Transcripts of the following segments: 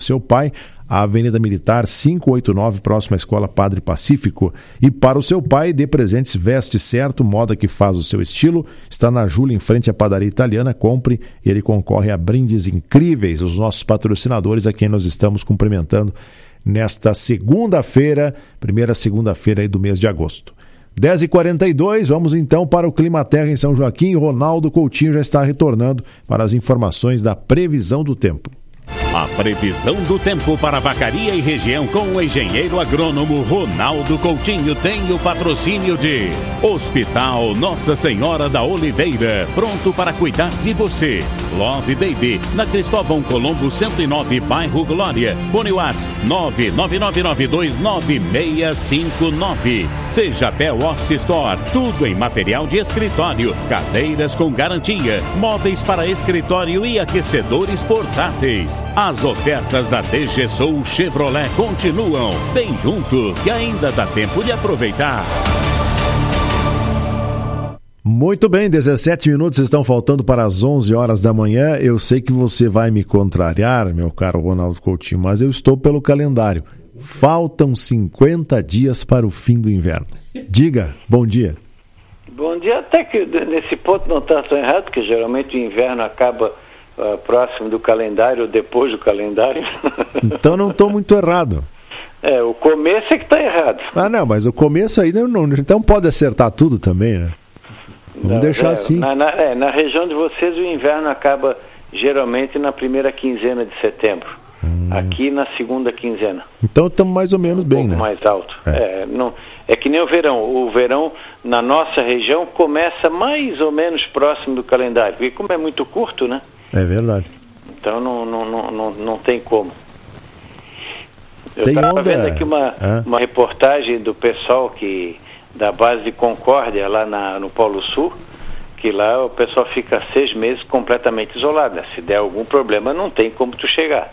seu pai, a Avenida Militar 589, próxima à Escola Padre Pacífico. E para o seu pai, dê presentes Veste Certo, moda que faz o seu estilo. Está na Júlia, em frente à padaria italiana. Compre, ele concorre a brindes incríveis. Os nossos patrocinadores a quem nós estamos cumprimentando nesta segunda-feira, primeira segunda-feira aí do mês de agosto. 10h42, vamos então para o Climaterra em São Joaquim. Ronaldo Coutinho já está retornando para as informações da previsão do tempo. A previsão do tempo para Vacaria e região com o engenheiro agrônomo Ronaldo Coutinho tem o patrocínio de Hospital Nossa Senhora da Oliveira, pronto para cuidar de você. Love Baby, na Cristóvão Colombo 109, bairro Glória. Fone WhatsApp 999929659. Sejapé Office Store, tudo em material de escritório, cadeiras com garantia, móveis para escritório e aquecedores portáteis. As ofertas da DG Sul Chevrolet continuam. Vem junto, que ainda dá tempo de aproveitar. Muito bem, 17 minutos estão faltando para as 11 horas da manhã. Eu sei que você vai me contrariar, meu caro Ronaldo Coutinho, mas eu estou pelo calendário. Faltam 50 dias para o fim do inverno. Diga, bom dia. Bom dia, até que nesse ponto não está tão errado, porque geralmente o inverno acaba próximo do calendário ou depois do calendário. Então não estou muito errado. O começo é que está errado. Ah, não, mas o começo aí não, então pode acertar tudo também, né? Vamos deixar assim. Na região de vocês o inverno acaba geralmente na primeira quinzena de setembro. Aqui na segunda quinzena. Então estamos mais ou menos bem, né? Mais alto. É que nem o verão. O verão na nossa região começa mais ou menos próximo do calendário. E como é muito curto, né? É verdade. Então não tem como. Eu estava vendo aqui uma reportagem do pessoal da base de Concórdia, lá no Polo Sul, que lá o pessoal fica 6 meses completamente isolado, né? Se der algum problema, não tem como tu chegar.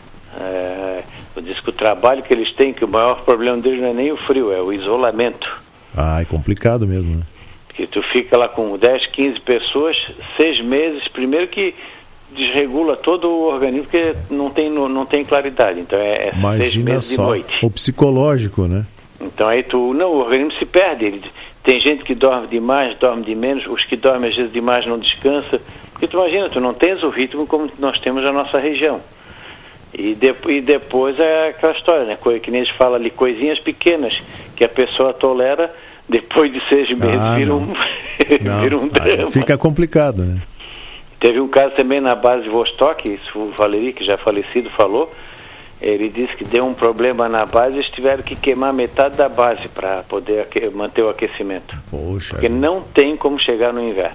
Eu disse que o trabalho que eles têm, que o maior problema deles não é nem o frio, é o isolamento. É complicado mesmo, né? Que tu fica lá com 10, 15 pessoas, 6 meses, primeiro que desregula todo o organismo, porque não tem claridade. Então é 6 meses de noite. O psicológico, né? Então aí o organismo se perde. Tem gente que dorme demais, dorme de menos, os que dormem às vezes demais não descansam. Porque tu imagina, tu não tens o ritmo como nós temos na nossa região. E depois é aquela história, né? Que nem eles falam ali, coisinhas pequenas que a pessoa tolera, depois de 6 meses vira um drama. Fica complicado, né? Teve um caso também na base de Vostok, isso o Valeri, que já falecido, falou. Ele disse que deu um problema na base e eles tiveram que queimar metade da base para poder manter o aquecimento. Poxa. Porque não tem como chegar no inverno.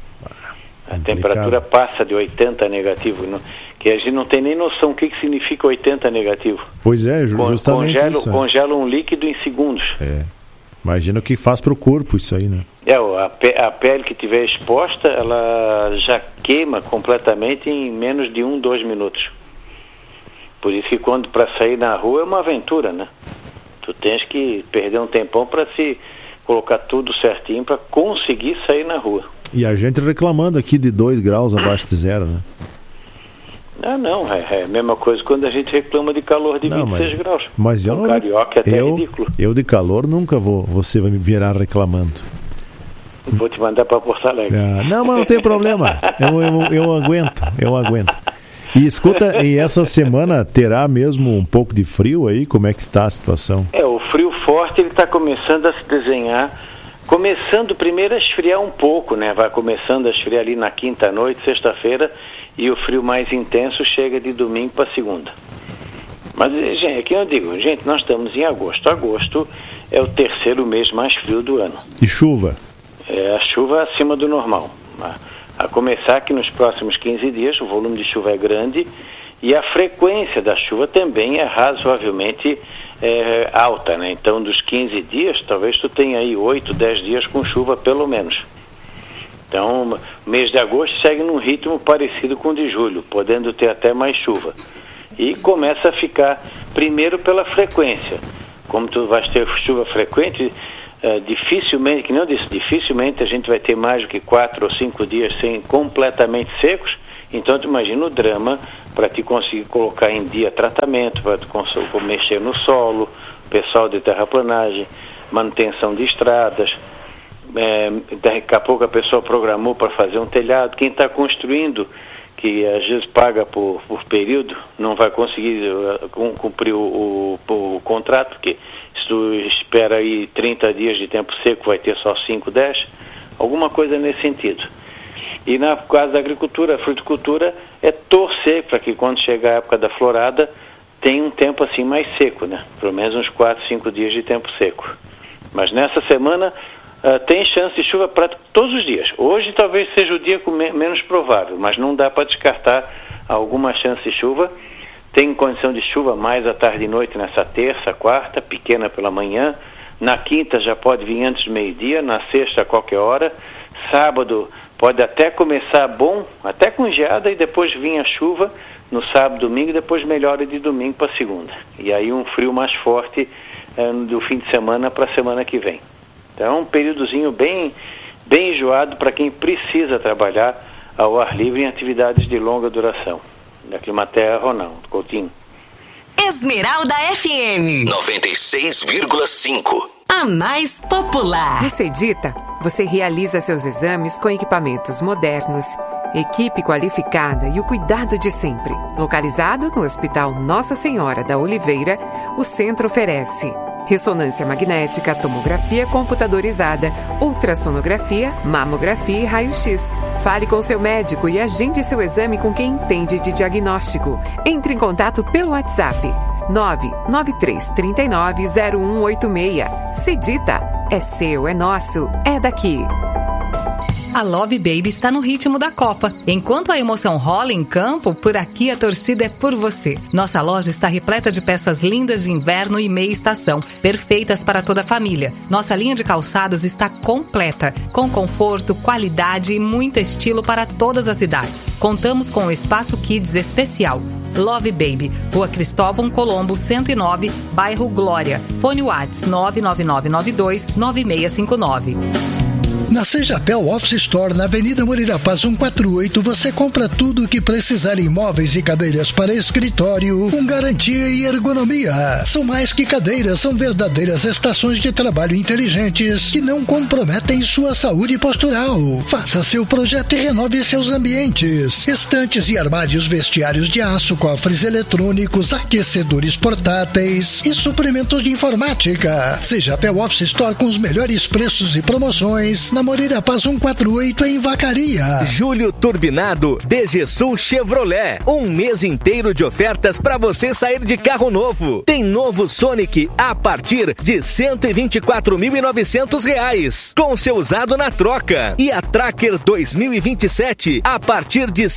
A temperatura passa de 80 negativo, que a gente não tem nem noção o que significa 80 negativo. Pois é, justamente isso. Congela um líquido em segundos. Imagina o que faz para o corpo isso aí, né? A pele que estiver exposta, ela já queima completamente em menos de 2 minutos. Por isso que para sair na rua é uma aventura, né? Tu tens que perder um tempão para se colocar tudo certinho para conseguir sair na rua. E a gente reclamando aqui de 2 graus abaixo de zero, né? É a mesma coisa quando a gente reclama de calor de 26 graus. Mas eu não... Carioca é até ridículo. Eu de calor nunca você vai me virar reclamando. Vou te mandar para Porto Alegre. Não, mas não tem problema. Eu aguento. E escuta, e essa semana terá mesmo um pouco de frio aí? Como é que está a situação? O frio forte ele está começando a se desenhar. Começando primeiro a esfriar um pouco, né? Vai começando a esfriar ali na quinta noite, sexta-feira, e o frio mais intenso chega de domingo para segunda. Mas, gente, aqui eu digo, gente, nós estamos em agosto. Agosto é o 3º mês mais frio do ano. E chuva? A chuva acima do normal. A começar que nos próximos 15 dias o volume de chuva é grande e a frequência da chuva também é razoavelmente alta, né? Então, dos 15 dias, talvez tu tenha aí 8, 10 dias com chuva pelo menos. Então, o mês de agosto segue num ritmo parecido com o de julho, podendo ter até mais chuva. E começa a ficar, primeiro pela frequência. Como tu vais ter chuva frequente, dificilmente, que não disse, dificilmente a gente vai ter mais do que 4 ou 5 dias completamente secos. Então tu imagina o drama para te conseguir colocar em dia tratamento, para mexer no solo, pessoal de terraplanagem, manutenção de estradas. Daqui a pouco a pessoa programou para fazer um telhado. Quem está construindo, que às vezes paga por período, não vai conseguir cumprir o contrato, porque se tu espera aí 30 dias de tempo seco, vai ter só 5, 10, alguma coisa nesse sentido. E na caso da agricultura, a fruticultura, é torcer para que quando chegar a época da florada, tenha um tempo assim mais seco, né? Pelo menos uns 4, 5 dias de tempo seco. Mas nessa semana tem chance de chuva para todos os dias. Hoje talvez seja o dia menos provável, mas não dá para descartar alguma chance de chuva. Tem condição de chuva mais à tarde e noite nessa terça, quarta, pequena pela manhã. Na quinta já pode vir antes do meio-dia, na sexta a qualquer hora. Sábado pode até começar bom, até com geada, e depois vir a chuva no sábado, domingo, e depois melhora de domingo para segunda. E aí um frio mais forte do fim de semana para a semana que vem. Então um períodozinho bem enjoado para quem precisa trabalhar ao ar livre em atividades de longa duração. Da Climaterra, Ronaldo Coutinho. Esmeralda FM 96,5. A mais popular. No Cedita, você realiza seus exames com equipamentos modernos, equipe qualificada e o cuidado de sempre. Localizado no Hospital Nossa Senhora da Oliveira, o centro oferece ressonância magnética, tomografia computadorizada, ultrassonografia, mamografia e raio-x. Fale com seu médico e agende seu exame com quem entende de diagnóstico. Entre em contato pelo WhatsApp 993390186. Cedita, é seu, é nosso, é daqui. A Love Baby está no ritmo da Copa. Enquanto a emoção rola em campo, por aqui a torcida é por você. Nossa loja está repleta de peças lindas de inverno e meia estação, perfeitas para toda a família. Nossa linha de calçados está completa, com conforto, qualidade e muito estilo para todas as idades. Contamos com um espaço Kids especial. Love Baby, Rua Cristóvão Colombo, 109, bairro Glória. Fone Whats 999929659. Na Sejapel Office Store, na Avenida Moreira Paz 148, você compra tudo o que precisar em móveis e cadeiras para escritório, com garantia e ergonomia. São mais que cadeiras, são verdadeiras estações de trabalho inteligentes que não comprometem sua saúde postural. Faça seu projeto e renove seus ambientes. Estantes e armários, vestiários de aço, cofres eletrônicos, aquecedores portáteis e suprimentos de informática. Sejapel Office Store com os melhores preços e promoções na Moreira Paz 148 em Vacaria. Júlio Turbinado, DG Sul Chevrolet. Um mês inteiro de ofertas para você sair de carro novo. Tem novo Sonic a partir de R$124.900, com seu usado na troca. E a Tracker 2027 a partir de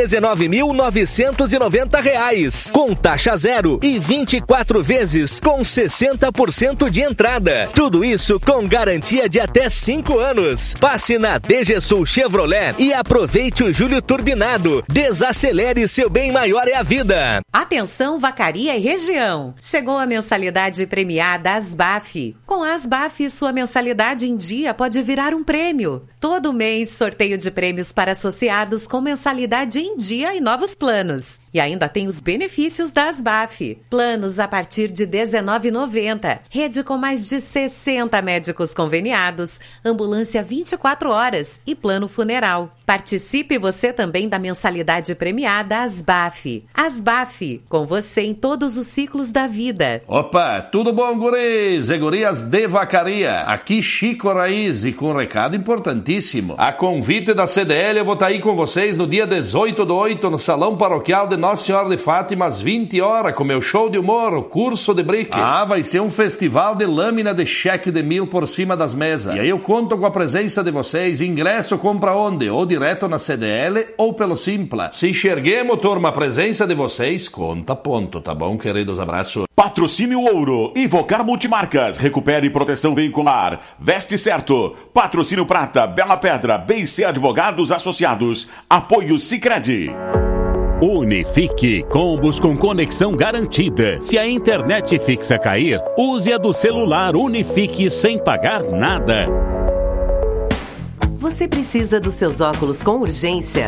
R$119.990, com taxa zero e 24 vezes com 60% de entrada. Tudo isso com garantia de até 5 anos. Passe na DG Sul Chevrolet e aproveite o Júlio Turbinado. Desacelere, seu bem maior é a vida. Atenção, Vacaria e região. Chegou a mensalidade premiada Asbaf. Com a Asbaf, sua mensalidade em dia pode virar um prêmio. Todo mês, sorteio de prêmios para associados com mensalidade em dia e novos planos. E ainda tem os benefícios da Asbaf. Planos a partir de R$19,90. Rede com mais de 60 médicos conveniados. Ambulância 24 horas e plano funeral. Participe você também da mensalidade premiada Asbaf. Asbaf, com você em todos os ciclos da vida. Opa, tudo bom, guris e gurias de Vacaria? Aqui Chico Raiz e com um recado importantíssimo. A convite da CDL, eu vou estar aí com vocês no dia 18/8 no Salão Paroquial de Nossa Senhora de Fátima, às 20 horas, com meu show de humor, o curso de brick. Vai ser um festival de lâmina de cheque de 1.000 por cima das mesas. E aí eu conto com a presença de vocês. Ingresso compra onde? Ou direto na CDL ou pelo Simpla. Se enxerguemos, turma, a presença de vocês, conta ponto, tá bom, queridos? Abraço. Patrocínio Ouro, Invocar Multimarcas, recupere proteção veicular, Veste Certo, Patrocínio Prata, Bela Pedra, BC Advogados Associados, apoio Sicredi. Unifique, combos com conexão garantida. Se a internet fixa cair, use a do celular Unifique sem pagar nada. Você precisa dos seus óculos com urgência?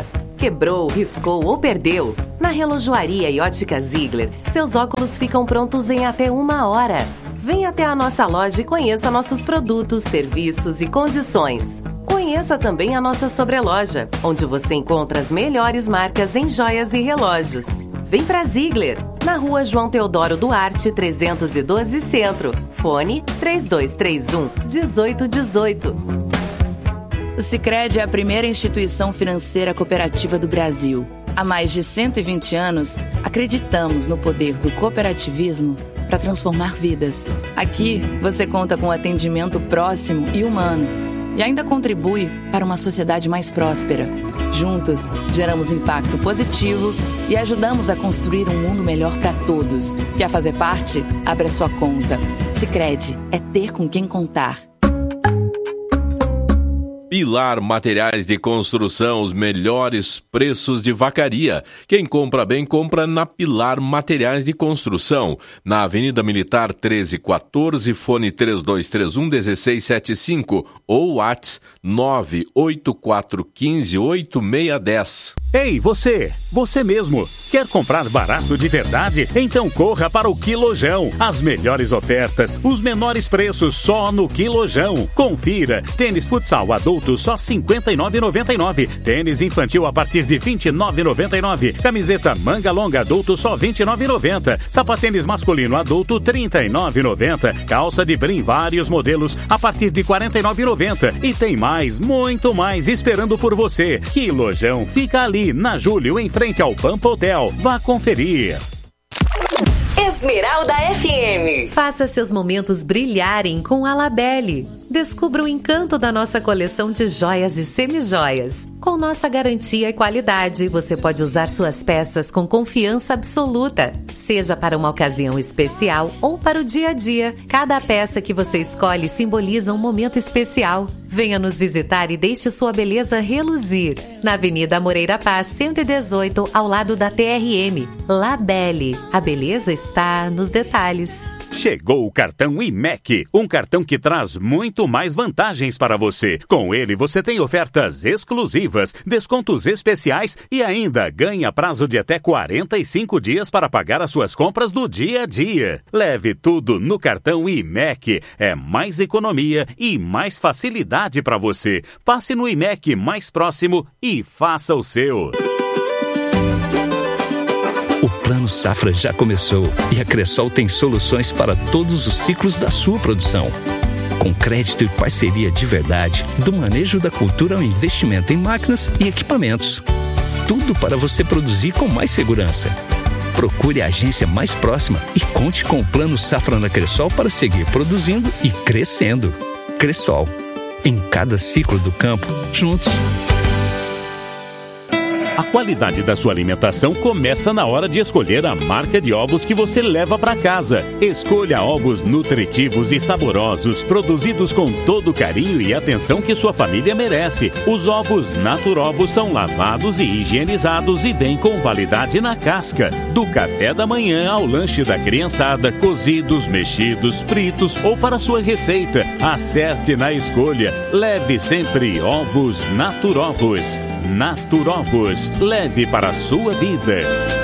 quebrou, riscou ou perdeu? Na Relojoaria e Ótica Ziegler, seus óculos ficam prontos em até 1 hora. Venha até a nossa loja e conheça nossos produtos, serviços e condições. Conheça também a nossa sobreloja, onde você encontra as melhores marcas em joias e relógios. Vem pra Ziegler, na Rua João Teodoro Duarte, 312 Centro. Fone 3231-1818. O Sicredi é a primeira instituição financeira cooperativa do Brasil. Há mais de 120 anos, acreditamos no poder do cooperativismo para transformar vidas. Aqui, você conta com atendimento próximo e humano e ainda contribui para uma sociedade mais próspera. Juntos, geramos impacto positivo e ajudamos a construir um mundo melhor para todos. Quer fazer parte? Abra sua conta. Sicredi é ter com quem contar. Pilar Materiais de Construção, os melhores preços de Vacaria. Quem compra bem, compra na Pilar Materiais de Construção. Na Avenida Militar 1314, fone 3231-1675 ou WhatsApp 984158610. Ei, você mesmo, quer comprar barato de verdade? Então corra para o Quilojão. As melhores ofertas, os menores preços só no Quilojão. Confira, tênis futsal adulto só R$ 59,99. Tênis infantil a partir de R$ 29,99. Camiseta manga longa adulto só R$ 29,90. Sapatênis masculino adulto R$ 39,90. Calça de brim vários modelos a partir de R$ 49,90. E tem mais, muito mais esperando por você. Quilojão fica ali na Júlio, em frente ao Pampa Hotel. Vá conferir. Esmeralda FM. Faça seus momentos brilharem com a Labelle. Descubra o encanto da nossa coleção de joias e semijoias. Com nossa garantia e qualidade, você pode usar suas peças com confiança absoluta. Seja para uma ocasião especial ou para o dia a dia, cada peça que você escolhe simboliza um momento especial. Venha nos visitar e deixe sua beleza reluzir. Na Avenida Moreira Paz, 118, ao lado da TRM. Labelle. A beleza está nos detalhes. Chegou o cartão IMEC, um cartão que traz muito mais vantagens para você. Com ele, você tem ofertas exclusivas, descontos especiais e ainda ganha prazo de até 45 dias para pagar as suas compras do dia a dia. Leve tudo no cartão IMEC. É mais economia e mais facilidade para você. Passe no IMEC mais próximo e faça o seu. O Plano Safra já começou e a Cressol tem soluções para todos os ciclos da sua produção. Com crédito e parceria de verdade, do manejo da cultura ao investimento em máquinas e equipamentos. Tudo para você produzir com mais segurança. Procure a agência mais próxima e conte com o Plano Safra na Cressol para seguir produzindo e crescendo. Cressol. Em cada ciclo do campo, juntos. A qualidade da sua alimentação começa na hora de escolher a marca de ovos que você leva para casa. Escolha ovos nutritivos e saborosos, produzidos com todo o carinho e atenção que sua família merece. Os ovos Naturovos são lavados e higienizados e vêm com validade na casca. Do café da manhã ao lanche da criançada, cozidos, mexidos, fritos ou para sua receita. Acerte na escolha. Leve sempre ovos Naturovos. Naturovos, leve para a sua vida.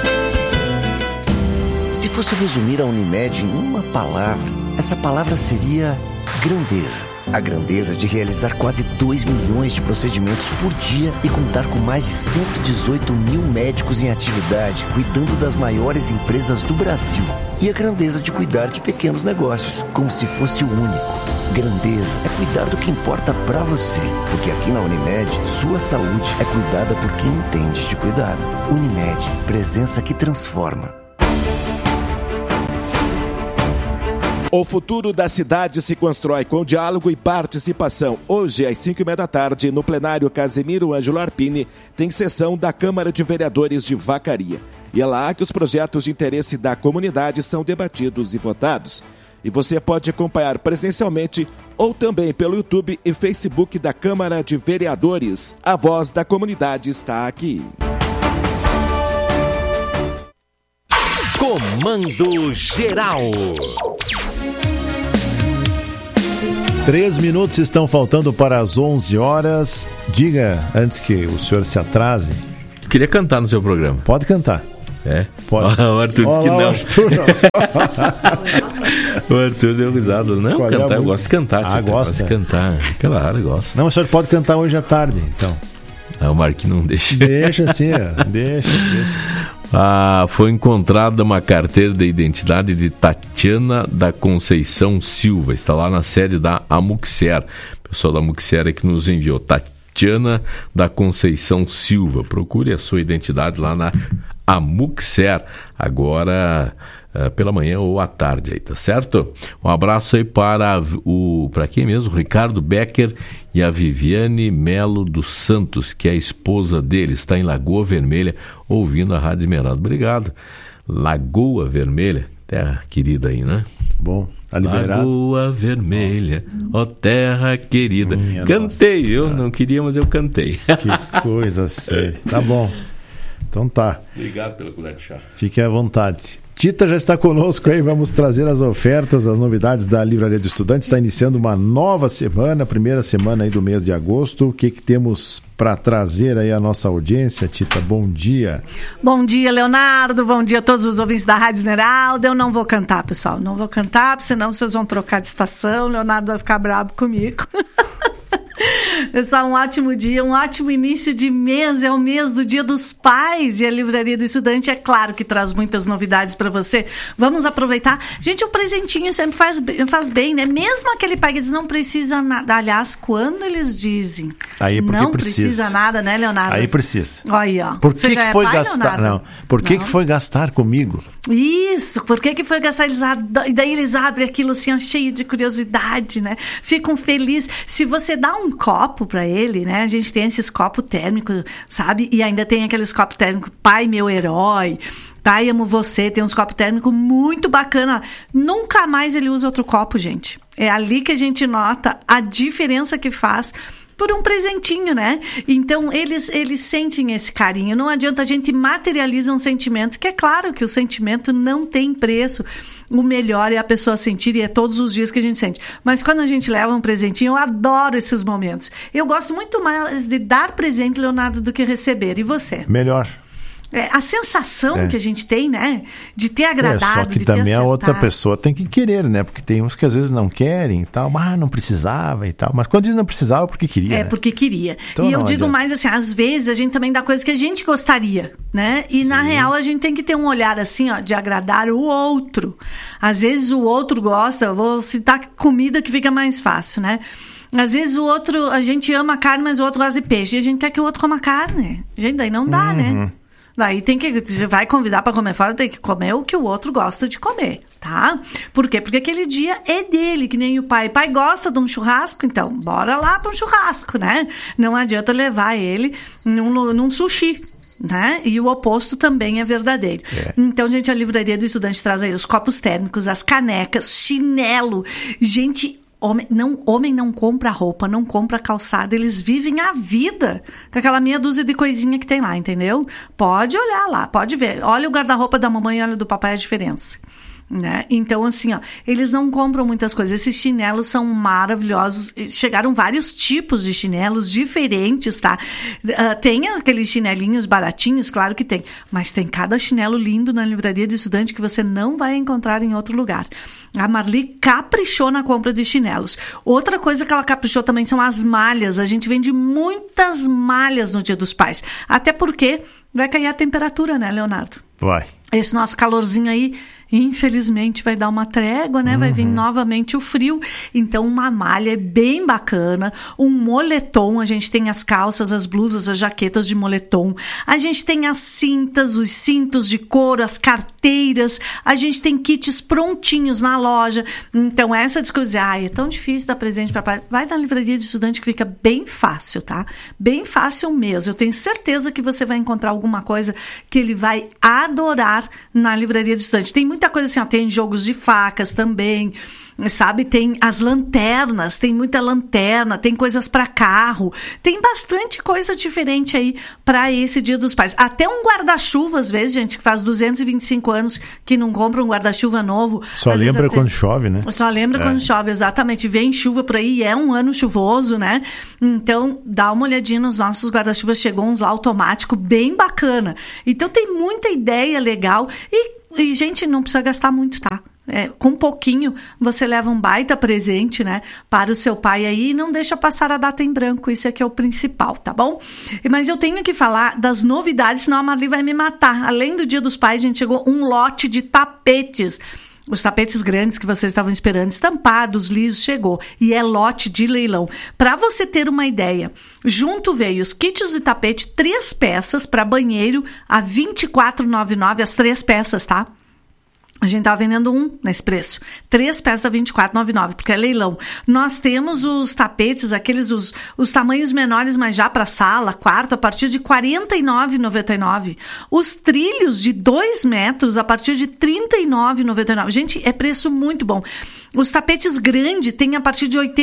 Se fosse resumir a Unimed em uma palavra, essa palavra seria grandeza. A grandeza de realizar quase 2 milhões de procedimentos por dia e contar com mais de 118 mil médicos em atividade, cuidando das maiores empresas do Brasil. E a grandeza de cuidar de pequenos negócios, como se fosse o único. Grandeza é cuidar do que importa pra você, porque aqui na Unimed, sua saúde é cuidada por quem entende de cuidado. Unimed, presença que transforma. O futuro da cidade se constrói com diálogo e participação. Hoje, às 5h30 da tarde, no plenário Casemiro Ângelo Arpini, tem sessão da Câmara de Vereadores de Vacaria. E é lá que os projetos de interesse da comunidade são debatidos e votados. E você pode acompanhar presencialmente ou também pelo YouTube e Facebook da Câmara de Vereadores. A voz da comunidade está aqui. Comando Geral. 3 minutos estão faltando para as 11 horas. Diga, antes que o senhor se atrase, queria cantar no seu programa. Pode cantar. É? Pode. O Arthur disse que não. O Arthur deu risada. Não, Qual cantar, eu gosto de cantar. Ah, gosta? Gosto de cantar. Claro, gosto. Não, o senhor pode cantar hoje à tarde, então. O Marquinhos não deixa. Deixa sim, deixa. Foi encontrada uma carteira de identidade de Tatiana da Conceição Silva. Está lá na sede da Amuxer. O pessoal da Amuxer é que nos enviou. Tatiana da Conceição Silva. Procure a sua identidade lá na Amuxer. Agora, pela manhã ou à tarde aí, tá certo? Um abraço aí para quem mesmo? O Ricardo Becker e a Viviane Melo dos Santos, que é a esposa dele, está em Lagoa Vermelha, ouvindo a Rádio Esmeralda. Obrigado. Lagoa Vermelha, terra querida aí, né? Bom, tá liberado. Lagoa Vermelha, ó terra querida. Cantei, eu não queria, mas eu cantei. Que coisa séria. Tá bom. Então tá. Obrigado pela colher de chá. Fique à vontade. Tita já está conosco aí, vamos trazer as ofertas, as novidades da Livraria do Estudante. Está iniciando uma nova semana, primeira semana aí do mês de agosto. O que temos para trazer aí à nossa audiência, Tita? Bom dia. Bom dia, Leonardo. Bom dia a todos os ouvintes da Rádio Esmeralda. Eu não vou cantar, pessoal. Não vou cantar, senão vocês vão trocar de estação. Leonardo vai ficar bravo comigo. Pessoal, um ótimo dia, um ótimo início de mês, é o mês do Dia dos Pais e a Livraria do Estudante, é claro que traz muitas novidades para você. Vamos aproveitar. Gente, o presentinho sempre faz bem, né? Mesmo aquele pai que diz não precisa nada, aliás, quando eles dizem aí porque não precisa nada, né, Leonardo? Aí precisa. Olha aí, ó. Por que foi pai, gastar? Leonardo? Não. Por que foi gastar comigo? Isso, por que foi gastar? E daí eles abrem aquilo assim, cheio de curiosidade, né? Ficam felizes. Se você dá um copo para ele, né? A gente tem esses copos térmicos, sabe? E ainda tem aqueles copos térmicos, pai, meu herói, pai, amo você, tem uns copos térmicos muito bacana. Nunca mais ele usa outro copo, gente. É ali que a gente nota a diferença que faz por um presentinho, né? Então, eles sentem esse carinho. Não adianta, a gente materializar um sentimento, que é claro que o sentimento não tem preço. O melhor é a pessoa sentir, e é todos os dias que a gente sente. Mas quando a gente leva um presentinho, eu adoro esses momentos. Eu gosto muito mais de dar presente, Leonardo, do que receber. E você? Melhor. A sensação que a gente tem, né? De ter agradado, só que de também ter a acertado. outra pessoa tem que querer, né? Porque tem uns que às vezes não querem e tal. Não precisava e tal. Mas quando diz não precisava, porque queria, né? Porque queria. Então, e eu digo mais assim, às vezes a gente também dá coisas que a gente gostaria, né? E na real a gente tem que ter um olhar assim, ó, de agradar o outro. Às vezes o outro gosta, eu vou citar comida que fica mais fácil, né? Às vezes o outro, a gente ama carne, mas o outro gosta de peixe. E a gente quer que o outro coma carne. Gente, daí não dá, né? Daí vai convidar para comer fora, tem que comer o que o outro gosta de comer, tá? Por quê? Porque aquele dia é dele, que nem o pai. O pai gosta de um churrasco, então bora lá para um churrasco, né? Não adianta levar ele num sushi, né? E o oposto também é verdadeiro. Então, gente, a Livraria do Estudante traz aí os copos térmicos, as canecas, chinelo. Gente, Homem não compra roupa, não compra calçado, eles vivem a vida com aquela meia dúzia de coisinha que tem lá, entendeu? Pode olhar lá, pode ver. Olha o guarda-roupa da mamãe e olha do papai a diferença. Né? Então, assim, ó, eles não compram muitas coisas. Esses chinelos são maravilhosos. Chegaram vários tipos de chinelos diferentes, tá? Tem aqueles chinelinhos baratinhos, claro que tem. Mas tem cada chinelo lindo na Livraria do Estudante que você não vai encontrar em outro lugar. A Marli caprichou na compra de chinelos. Outra coisa que ela caprichou também são as malhas. A gente vende muitas malhas no Dia dos Pais. Até porque vai cair a temperatura, né, Leonardo? Vai. Esse nosso calorzinho aí, infelizmente, vai dar uma trégua, né? Vai vir novamente o frio. Então, uma malha é bem bacana. Um moletom, a gente tem as calças, as blusas, as jaquetas de moletom. A gente tem as cintas, os cintos de couro, as carteiras. A gente tem kits prontinhos na loja. Então, essa discussão, é tão difícil dar presente para pai. Vai na Livraria de Estudante que fica bem fácil, tá? Bem fácil mesmo. Eu tenho certeza que você vai encontrar alguma coisa que ele vai adorar na Livraria de Estudante. Tem muita muita coisa assim, ó, tem jogos de facas também, sabe? Tem as lanternas, tem muita lanterna, tem coisas para carro, tem bastante coisa diferente aí para esse Dia dos Pais. Até um guarda-chuva, às vezes, gente, que faz 225 anos que não compra um guarda-chuva novo. Só lembra quando chove, né? Só lembra quando chove, exatamente. Vem chuva por aí, é um ano chuvoso, né? Então, dá uma olhadinha nos nossos guarda-chuvas, chegou uns lá automático, bem bacana. Então, tem muita ideia legal e gente, não precisa gastar muito, tá? Com pouquinho, você leva um baita presente, né, para o seu pai aí e não deixa passar a data em branco, isso é que é o principal, tá bom? Mas eu tenho que falar das novidades, senão a Marli vai me matar. Além do Dia dos Pais, a gente chegou um lote de tapetes. Os tapetes grandes que vocês estavam esperando, estampados, lisos, chegou. E é lote de leilão. Para você ter uma ideia, junto veio os kits de tapete, 3 peças para banheiro, a R$ 24,99 as 3 peças, tá? A gente estava vendendo um nesse preço. 3 peças a R$ 24,99, porque é leilão. Nós temos os tapetes, aqueles, os tamanhos menores, mas já para sala, quarto, a partir de R$ 49,99. Os trilhos de 2 metros, a partir de R$ 39,99. Gente, é preço muito bom. Os tapetes grandes tem a partir de R$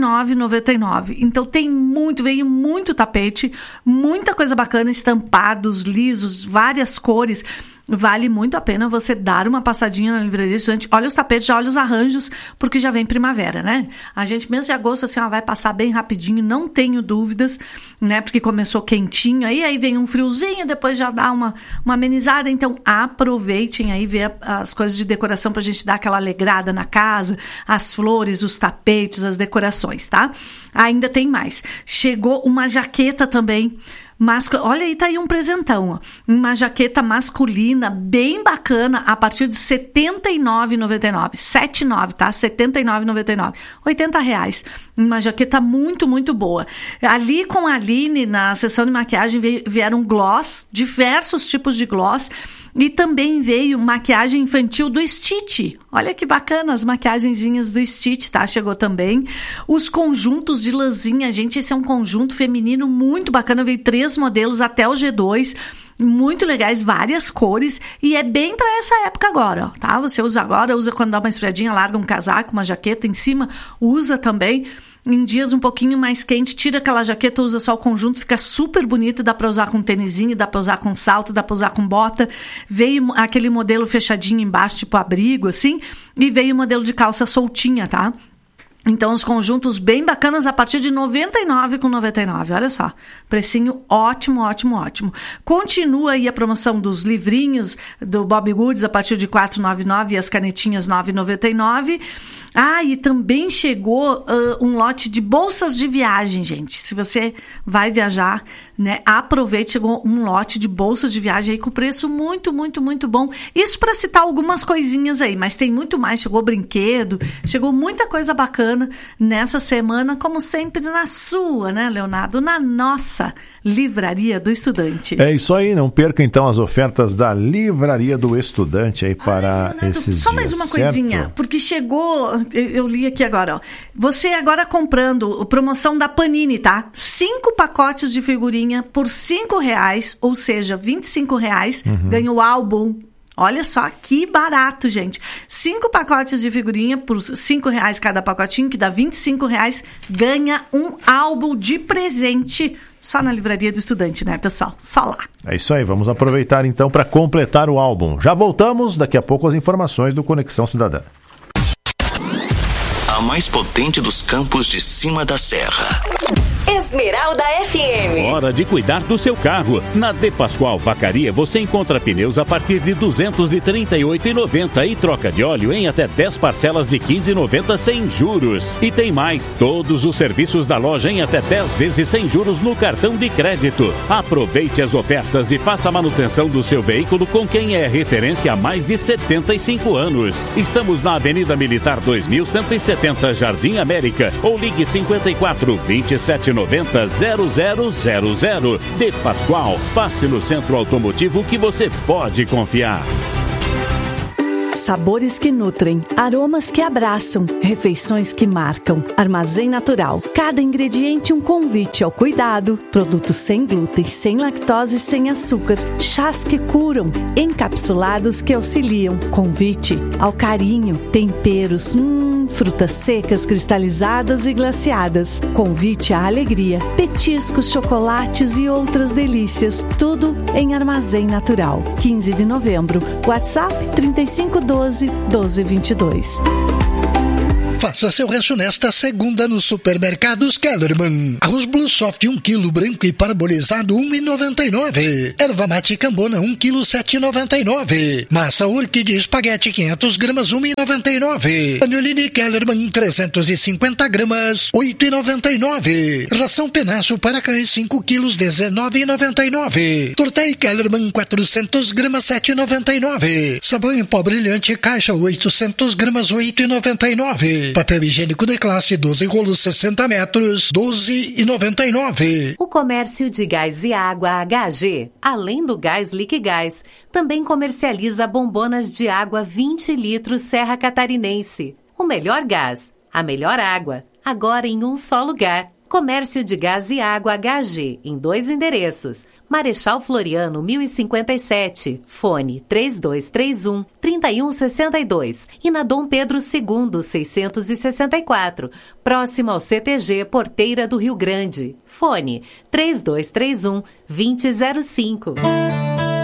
89,99. Então veio muito tapete, muita coisa bacana, estampados, lisos, várias cores. Vale muito a pena você dar uma passadinha na livraria estudante. Olha os tapetes, já olha os arranjos, porque já vem primavera, né? A gente, mês de agosto, assim, vai passar bem rapidinho, não tenho dúvidas, né? Porque começou quentinho, aí vem um friozinho, depois já dá uma amenizada. Então, aproveitem aí, ver as coisas de decoração pra gente dar aquela alegrada na casa, as flores, os tapetes, as decorações, tá? Ainda tem mais. Chegou uma jaqueta também. Olha aí, tá aí um presentão, ó. Uma jaqueta masculina bem bacana a partir de R$ 79,99. 79, tá? R$ 79,99. R$80. Uma jaqueta muito, muito boa. Ali com a Aline, na seção de maquiagem, vieram gloss, diversos tipos de gloss. E também veio maquiagem infantil do Stitch. Olha que bacana, as maquiagenzinhas do Stitch, tá? Chegou também. Os conjuntos de lãzinha, gente, esse é um conjunto feminino muito bacana. Veio 3 modelos até o G2. Muito legais, várias cores. E é bem para essa época agora, ó, tá? Você usa agora, usa quando dá uma esfriadinha, larga um casaco, uma jaqueta em cima. Usa também. Em dias um pouquinho mais quente, tira aquela jaqueta, usa só o conjunto, fica super bonito, dá pra usar com tênisinho, dá pra usar com salto, dá pra usar com bota. Veio aquele modelo fechadinho embaixo, tipo abrigo, assim, e veio o modelo de calça soltinha, tá? Então, os conjuntos bem bacanas a partir de R$ 99,99. Olha só, precinho ótimo, ótimo, ótimo. Continua aí a promoção dos livrinhos do Bob Goods a partir de R$ 4,99 e as canetinhas R$ 9,99. E também chegou um lote de bolsas de viagem, gente. Se você vai viajar, né, aproveite, chegou um lote de bolsas de viagem aí com preço muito, muito, muito bom. Isso para citar algumas coisinhas aí, mas tem muito mais. Chegou brinquedo, chegou muita coisa bacana nessa semana, como sempre na sua, né, Leonardo? Na nossa Livraria do Estudante. É isso aí, não perca então as ofertas da Livraria do Estudante aí para Leonardo, esses só dias. Mais uma coisinha, certo? Porque chegou, eu li aqui agora, ó. Você agora comprando, promoção da Panini, tá? 5 pacotes de figurinha por R$5, ou seja, R$25, ganha o álbum. Olha só, que barato, gente. 5 pacotes de figurinha por R$5 cada pacotinho, que dá R$25, ganha um álbum de presente. Só na Livraria do Estudante, né, pessoal? Só lá. É isso aí, vamos aproveitar então para completar o álbum. Já voltamos, daqui a pouco as informações do Conexão Cidadã. A mais potente dos campos de cima da serra. Esmeralda FM. Hora de cuidar do seu carro. Na De Pascoal Vacaria você encontra pneus a partir de R$ 238,90 e troca de óleo em até 10 parcelas de R$ 15,90 sem juros. E tem mais, todos os serviços da loja em até 10 vezes sem juros no cartão de crédito. Aproveite as ofertas e faça a manutenção do seu veículo com quem é referência há mais de 75 anos. Estamos na Avenida Militar 2170, Jardim América, ou ligue 54 2790 0000. De Pascoal, passe no centro automotivo que você pode confiar. Sabores que nutrem, aromas que abraçam, refeições que marcam. Armazém Natural. Cada ingrediente um convite ao cuidado. Produtos sem glúten, sem lactose, sem açúcar. Chás que curam, encapsulados que auxiliam. Convite ao carinho. Temperos, frutas secas, cristalizadas e glaciadas. Convite à alegria. Petiscos, chocolates e outras delícias. Tudo em Armazém Natural. 15 de novembro. WhatsApp 3512-1222. Faça seu rancho nesta segunda nos supermercados Kellerman. Arroz Blue Soft 1 kg branco e parabolizado 1,99. Erva mate Cambona 1 kg 7,99. Massa Orquídea espaguete 500 gramas 1,99. Panolini Kellerman 350 gramas 8,99. Ração Penacho para cães 5 kg 19,99. Tortei Kellerman 400 gramas 7,99. Sabão em pó brilhante caixa 800 gramas 8,99. Papel higiênico de classe 12 rolos 60 metros, 12,99. O comércio de gás e água HG, além do gás Liquigás, também comercializa bombonas de água 20 litros Serra Catarinense. O melhor gás, a melhor água, agora em um só lugar. Comércio de gás e água HG, em 2 endereços. Marechal Floriano, 1057, fone 3231-3162. E na Dom Pedro II, 664, próximo ao CTG Porteira do Rio Grande. Fone 3231-2005.